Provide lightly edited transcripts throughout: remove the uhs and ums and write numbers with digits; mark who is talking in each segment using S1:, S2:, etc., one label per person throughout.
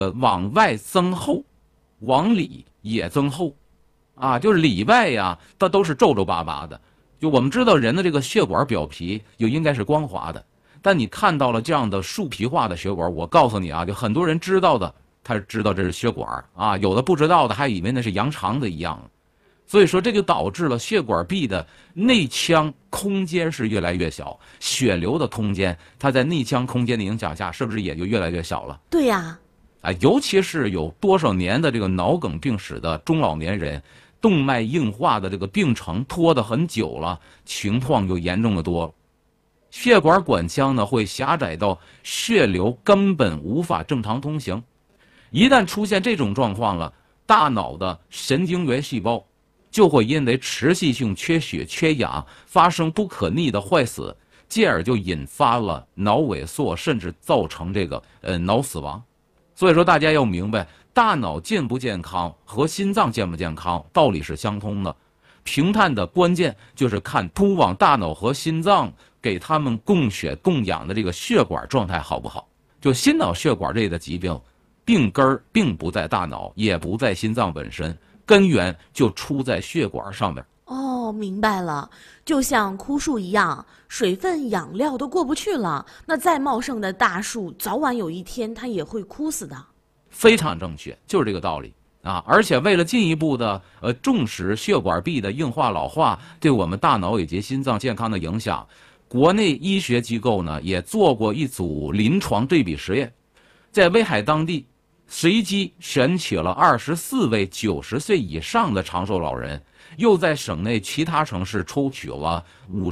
S1: 往外增厚，往里也增厚，啊，就是里外呀，它都是皱皱巴巴的。就我们知道人的这个血管表皮就应该是光滑的，但你看到了这样的树皮化的血管，我告诉你啊，就很多人知道的，他知道这是血管啊，有的不知道的还以为那是羊肠子一样。所以说这就导致了血管壁的内腔空间是越来越小，血流的空间，它在内腔空间的影响下，是不是也就越来越小了？
S2: 对呀。
S1: 尤其是有多少年的这个脑梗病史的中老年人，动脉硬化的这个病程拖得很久了，情况就严重的多了。血管管腔呢会狭窄到血流根本无法正常通行，一旦出现这种状况了，大脑的神经元细胞就会因为持续性缺血缺氧发生不可逆的坏死，进而就引发了脑萎缩，甚至造成这个脑死亡。所以说大家要明白，大脑健不健康和心脏健不健康道理是相通的。平探的关键就是看通往大脑和心脏给他们供血供氧的这个血管状态好不好。就心脑血管类的疾病，病根儿并不在大脑，也不在心脏本身，根源就出在血管上面。
S2: 哦，明白了，就像枯树一样，水分养料都过不去了，那再茂盛的大树，早晚有一天它也会枯死的。
S1: 非常正确，就是这个道理啊！而且为了进一步的重视血管壁的硬化老化对我们大脑以及心脏健康的影响，国内医学机构呢也做过一组临床对比实验，在威海当地随机选取了24位90岁以上的长寿老人，又在省内其他城市抽取了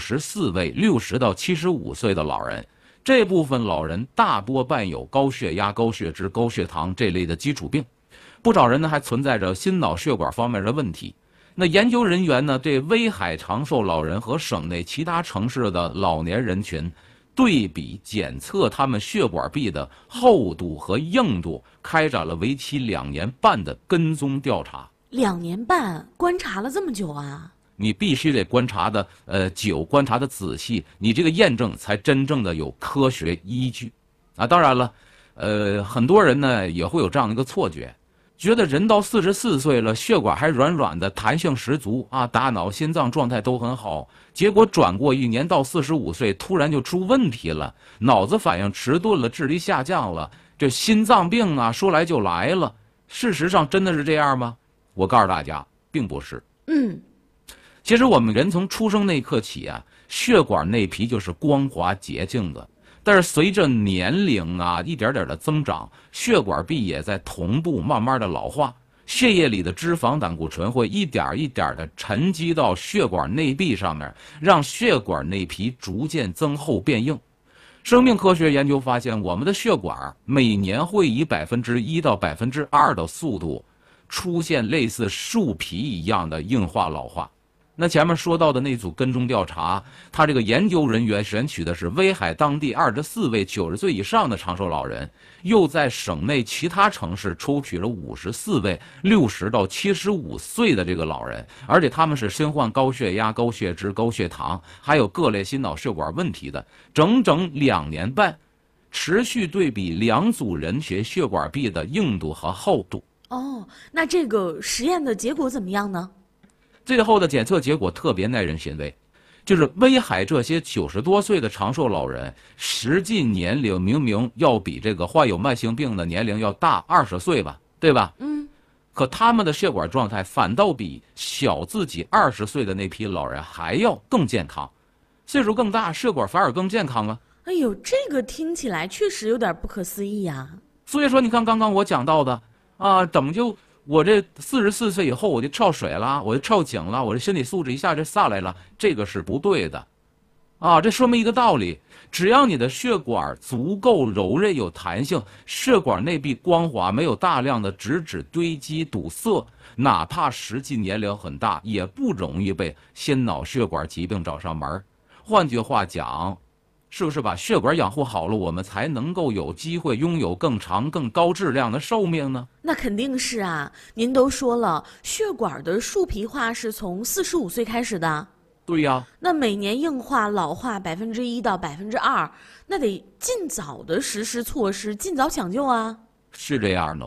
S1: 54位60到75岁的老人。这部分老人大多伴有高血压、高血脂、高血糖这类的基础病，不少人呢还存在着心脑血管方面的问题。那研究人员呢对威海长寿老人和省内其他城市的老年人群对比检测他们血管壁的厚度和硬度，开展了为期2年半的跟踪调查。
S2: 2年半观察了这么久啊？
S1: 你必须得观察的久，观察的仔细，你这个验证才真正的有科学依据啊。当然了，很多人呢也会有这样的一个错觉，觉得人到44岁了，血管还软软的，弹性十足啊，大脑心脏状态都很好，结果转过1年到45岁，突然就出问题了，脑子反应迟钝了，智力下降了，这心脏病啊说来就来了。事实上真的是这样吗？我告诉大家，并不是。其实我们人从出生那一刻起啊，血管内皮就是光滑洁净的，但是随着年龄啊一点点的增长，血管壁也在同步慢慢的老化，血液里的脂肪胆固醇会一点一点的沉积到血管内壁上面，让血管内皮逐渐增厚变硬。生命科学研究发现，我们的血管每年会以1%到2%的速度出现类似树皮一样的硬化老化。那前面说到的那组跟踪调查，他这个研究人员选取的是威海当地24位90岁以上的长寿老人，又在省内其他城市抽取了54位60到75岁的这个老人，而且他们是身患高血压、高血脂、高血糖，还有各类心脑血管问题的，整整2年半，持续对比2组人群血管壁的硬度和厚度。
S2: 哦，那这个实验的结果怎么样呢？
S1: 最后的检测结果特别耐人寻味，就是威海这些90多岁的长寿老人，实际年龄明明要比这个患有慢性病的年龄要大20岁吧，对吧？可他们的血管状态反倒比小自己20岁的那批老人还要更健康，岁数更大，血管反而更健康了。
S2: 哎呦，这个听起来确实有点不可思议啊。
S1: 所以说，你看刚刚我讲到的啊，怎么就我这44岁以后我就跳水了，我就跳井了，我这身体素质一下就下来了，这个是不对的，啊，这说明一个道理，只要你的血管足够柔韧有弹性，血管内壁光滑，没有大量的脂质堆积堵塞，哪怕实际年龄很大，也不容易被心脑血管疾病找上门。换句话讲，是不是把血管养护好了，我们才能够有机会拥有更长更高质量的寿命呢？
S2: 那肯定是啊，您都说了，血管的树皮化是从45岁开始的。
S1: 对呀，
S2: 那每年硬化老化1%到2%，那得尽早的实施措施，尽早抢救啊。
S1: 是这样的。